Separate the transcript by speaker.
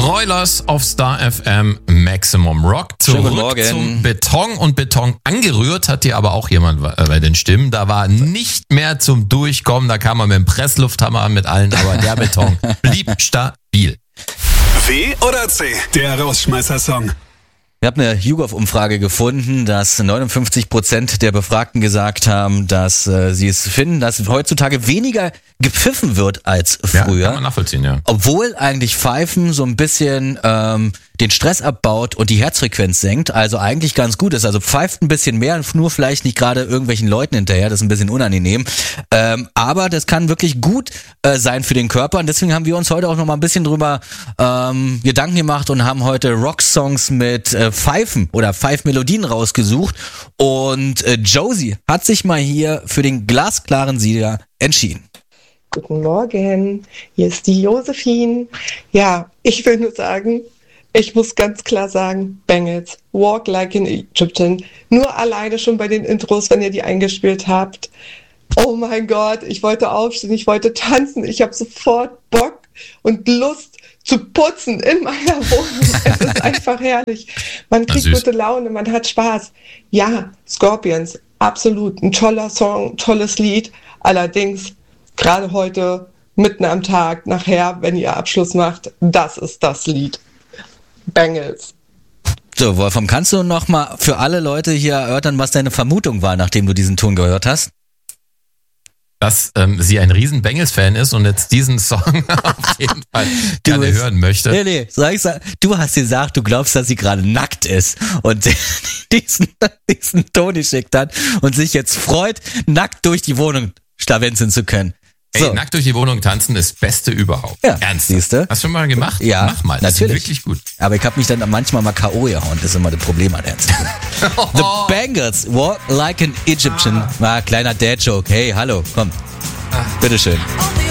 Speaker 1: Broilers auf Star FM Maximum Rock. Zurück zum Beton. Und Beton angerührt hat hier aber auch jemand bei den Stimmen. Da war nicht mehr zum Durchkommen. Da kam man mit dem Presslufthammer mit allen, aber der Beton blieb stabil.
Speaker 2: W oder C? Der Rausschmeißer-Song.
Speaker 3: Ich habe eine YouGov-Umfrage gefunden, dass 59% der Befragten gesagt haben, dass sie es finden, dass heutzutage weniger gepfiffen wird als früher.
Speaker 1: Ja, kann man nachvollziehen, ja.
Speaker 3: Obwohl eigentlich Pfeifen so ein bisschen den Stress abbaut und die Herzfrequenz senkt, also eigentlich ganz gut ist. Also pfeift ein bisschen mehr, nur vielleicht nicht gerade irgendwelchen Leuten hinterher, das ist ein bisschen unangenehm. Aber das kann wirklich gut sein für den Körper und deswegen haben wir uns heute auch noch mal ein bisschen drüber Gedanken gemacht und haben heute Rocksongs mit Pfeifen oder Pfeifmelodien rausgesucht und Josie hat sich mal hier für den glasklaren Sieger entschieden.
Speaker 4: Guten Morgen, hier ist die Josephine. Ja, ich will nur sagen, ich muss ganz klar sagen, Bangles, Walk Like an Egyptian. Nur alleine schon bei den Intros, wenn ihr die eingespielt habt. Oh mein Gott, ich wollte aufstehen, ich wollte tanzen. Ich habe sofort Bock und Lust zu putzen in meiner Wohnung. Es ist einfach herrlich. Man kriegt gute Laune, man hat Spaß. Ja, Scorpions, absolut ein toller Song, tolles Lied. Allerdings, gerade heute, mitten am Tag, nachher, wenn ihr Abschluss macht, das ist das Lied. Bangles.
Speaker 3: So, Wolfram, kannst du noch mal für alle Leute hier erörtern, was deine Vermutung war, nachdem du diesen Ton gehört hast?
Speaker 1: Dass sie ein riesen Bangles-Fan ist und jetzt diesen Song auf jeden Fall gerne hören möchte.
Speaker 3: Nee, du hast gesagt, du glaubst, dass sie gerade nackt ist und diesen Ton geschickt hat und sich jetzt freut, nackt durch die Wohnung schlawenzeln zu können.
Speaker 1: So. Ey, nackt durch die Wohnung tanzen ist das Beste überhaupt.
Speaker 3: Ja,
Speaker 1: ernst.
Speaker 3: Siehste?
Speaker 1: Hast du schon mal gemacht?
Speaker 3: Ja,
Speaker 1: mach mal. Das
Speaker 3: natürlich.
Speaker 1: Ist wirklich gut.
Speaker 3: Aber ich habe mich dann manchmal mal K.O. gehauen. Das ist immer das Problem an Ernst. The Bangles, Walk Like an Egyptian. Kleiner Dad-Joke. Hey, hallo, komm. Bitteschön.